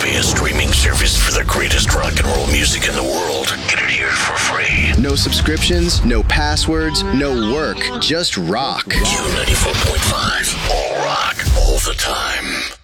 pay a streaming service for the greatest rock and roll music in the world. Get it here for free. No subscriptions, no passwords, no work, just rock. Q94.5. All rock, all the time.